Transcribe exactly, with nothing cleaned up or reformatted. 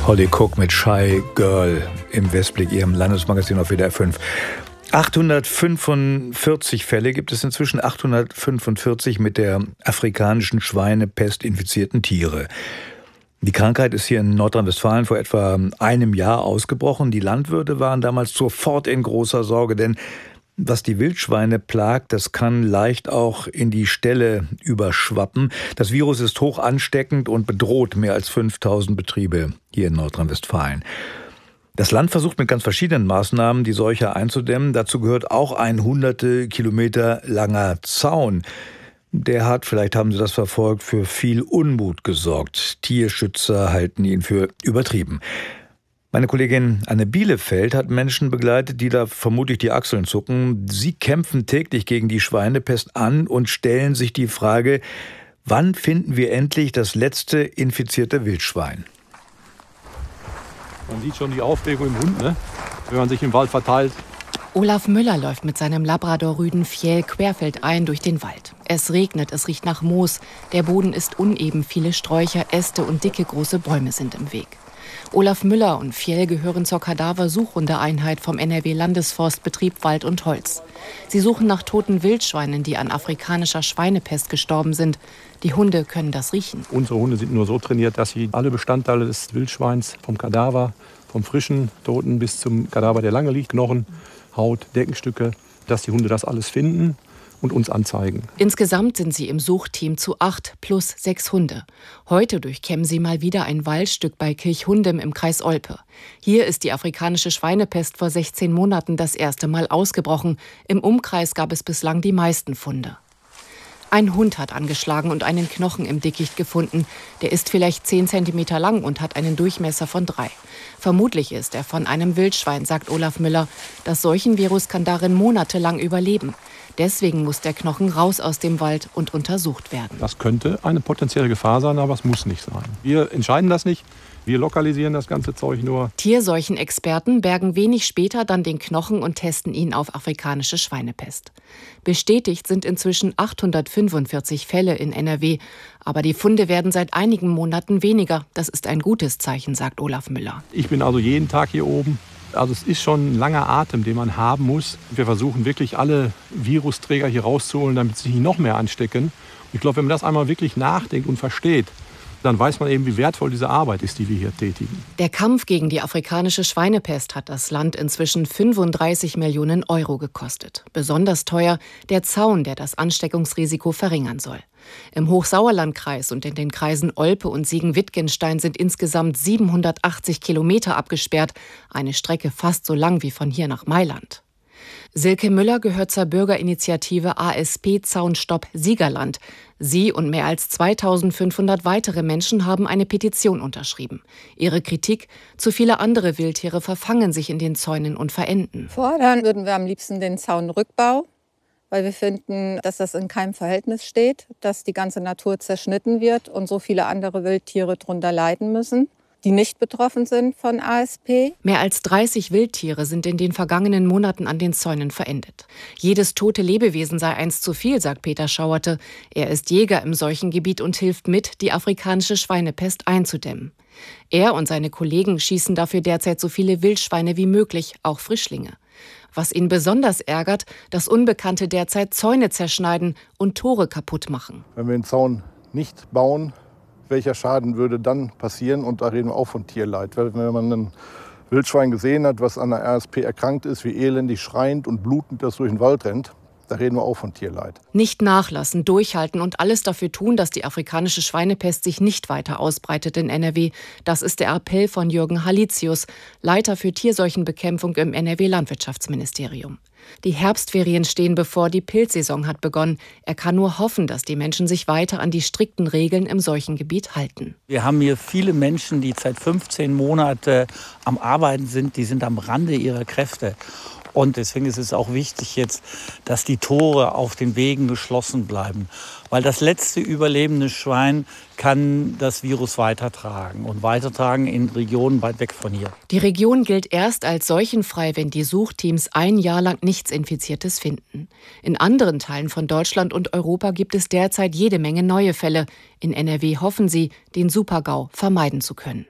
Holly Cook mit Shy Girl im Westblick, ihrem Landesmagazin auf W D R fünf. achthundertfünfundvierzig Fälle gibt es inzwischen, achthundertfünfundvierzig mit der afrikanischen Schweinepest infizierten Tiere. Die Krankheit ist hier in Nordrhein-Westfalen vor etwa einem Jahr ausgebrochen. Die Landwirte waren damals sofort in großer Sorge, denn was die Wildschweine plagt, das kann leicht auch in die Ställe überschwappen. Das Virus ist hoch ansteckend und bedroht mehr als fünftausend Betriebe hier in Nordrhein-Westfalen. Das Land versucht mit ganz verschiedenen Maßnahmen, die Seuche einzudämmen. Dazu gehört auch ein hunderte Kilometer langer Zaun. Der hat, vielleicht haben Sie das verfolgt, für viel Unmut gesorgt. Tierschützer halten ihn für übertrieben. Meine Kollegin Anne Bielefeld hat Menschen begleitet, die da vermutlich die Achseln zucken. Sie kämpfen täglich gegen die Schweinepest an und stellen sich die Frage, wann finden wir endlich das letzte infizierte Wildschwein? Man sieht schon die Aufregung im Hund, ne? Wenn man sich im Wald verteilt. Olaf Müller läuft mit seinem Labrador-Rüden Fjell querfeldein durch den Wald. Es regnet, es riecht nach Moos. Der Boden ist uneben, viele Sträucher, Äste und dicke große Bäume sind im Weg. Olaf Müller und Fjell gehören zur Kadaversuchhundeeinheit vom N R W-Landesforstbetrieb Wald und Holz. Sie suchen nach toten Wildschweinen, die an afrikanischer Schweinepest gestorben sind. Die Hunde können das riechen. Unsere Hunde sind nur so trainiert, dass sie alle Bestandteile des Wildschweins, vom Kadaver, vom frischen Toten bis zum Kadaver, der lange liegt, Knochen, Haut, Deckenstücke, dass die Hunde das alles finden und uns anzeigen. Insgesamt sind sie im Suchteam zu acht plus sechs Hunde. Heute durchkämmen sie mal wieder ein Waldstück bei Kirchhundem im Kreis Olpe. Hier ist die afrikanische Schweinepest vor sechzehn Monaten das erste Mal ausgebrochen. Im Umkreis gab es bislang die meisten Funde. Ein Hund hat angeschlagen und einen Knochen im Dickicht gefunden. Der ist vielleicht zehn Zentimeter lang und hat einen Durchmesser von drei. Vermutlich ist er von einem Wildschwein, sagt Olaf Müller. Das Seuchenvirus kann darin monatelang überleben. Deswegen muss der Knochen raus aus dem Wald und untersucht werden. Das könnte eine potenzielle Gefahr sein, aber es muss nicht sein. Wir entscheiden das nicht. Wir lokalisieren das ganze Zeug nur. Tierseuchenexperten bergen wenig später dann den Knochen und testen ihn auf afrikanische Schweinepest. Bestätigt sind inzwischen achthundertfünfundvierzig Fälle in N R W. Aber die Funde werden seit einigen Monaten weniger. Das ist ein gutes Zeichen, sagt Olaf Müller. Ich bin also jeden Tag hier oben. Also es ist schon ein langer Atem, den man haben muss. Wir versuchen wirklich alle Virusträger hier rauszuholen, damit sie sich noch mehr anstecken. Ich glaube, wenn man das einmal wirklich nachdenkt und versteht, dann weiß man eben, wie wertvoll diese Arbeit ist, die wir hier tätigen. Der Kampf gegen die afrikanische Schweinepest hat das Land inzwischen fünfunddreißig Millionen Euro gekostet. Besonders teuer der Zaun, der das Ansteckungsrisiko verringern soll. Im Hochsauerlandkreis und in den Kreisen Olpe und Siegen-Wittgenstein sind insgesamt siebenhundertachtzig Kilometer abgesperrt. Eine Strecke fast so lang wie von hier nach Mailand. Silke Müller gehört zur Bürgerinitiative A S P Zaunstopp Siegerland. Sie und mehr als zweitausendfünfhundert weitere Menschen haben eine Petition unterschrieben. Ihre Kritik: Zu viele andere Wildtiere verfangen sich in den Zäunen und verenden. Fordern würden wir am liebsten den Zaunrückbau, weil wir finden, dass das in keinem Verhältnis steht, dass die ganze Natur zerschnitten wird und so viele andere Wildtiere darunter leiden müssen, die nicht betroffen sind von A S P. Mehr als dreißig Wildtiere sind in den vergangenen Monaten an den Zäunen verendet. Jedes tote Lebewesen sei eins zu viel, sagt Peter Schauerte. Er ist Jäger im Seuchengebiet und hilft mit, die afrikanische Schweinepest einzudämmen. Er und seine Kollegen schießen dafür derzeit so viele Wildschweine wie möglich, auch Frischlinge. Was ihn besonders ärgert, dass Unbekannte derzeit Zäune zerschneiden und Tore kaputt machen. Wenn wir den Zaun nicht bauen, welcher Schaden würde dann passieren? Und da reden wir auch von Tierleid. Weil wenn man ein Wildschwein gesehen hat, was an der A S P erkrankt ist, wie elendig schreiend und blutend das durch den Wald rennt, da reden wir auch von Tierleid. Nicht nachlassen, durchhalten und alles dafür tun, dass die afrikanische Schweinepest sich nicht weiter ausbreitet in N R W. Das ist der Appell von Jürgen Halitius, Leiter für Tierseuchenbekämpfung im N R W-Landwirtschaftsministerium. Die Herbstferien stehen bevor, die Pilzsaison hat begonnen. Er kann nur hoffen, dass die Menschen sich weiter an die strikten Regeln im Seuchengebiet halten. Wir haben hier viele Menschen, die seit fünfzehn Monaten am Arbeiten sind, die sind am Rande ihrer Kräfte. Und deswegen ist es auch wichtig jetzt, dass die Tore auf den Wegen geschlossen bleiben. Weil das letzte überlebende Schwein kann das Virus weitertragen und weitertragen in Regionen weit weg von hier. Die Region gilt erst als seuchenfrei, wenn die Suchteams ein Jahr lang nichts Infiziertes finden. In anderen Teilen von Deutschland und Europa gibt es derzeit jede Menge neue Fälle. In N R W hoffen sie, den Super-GAU vermeiden zu können.